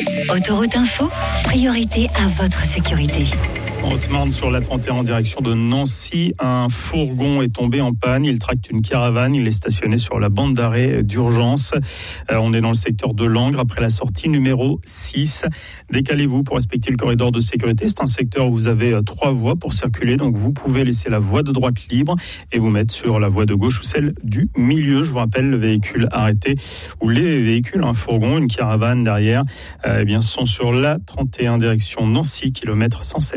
Autoroute Info, priorité à votre sécurité. En Haute-Marne, sur la 31 en direction de Nancy, un fourgon est tombé en panne. Il tracte une caravane. Il est stationné sur la bande d'arrêt d'urgence. On est dans le secteur de Langres, après la sortie numéro 6. Décalez-vous pour respecter le corridor de sécurité. C'est un secteur où vous avez 3 voies pour circuler. Donc, vous pouvez laisser la voie de droite libre et vous mettre sur la voie de gauche ou celle du milieu. Je vous rappelle, le véhicule arrêté ou les véhicules, un fourgon, une caravane derrière, sont sur la 31 direction Nancy, kilomètre 107.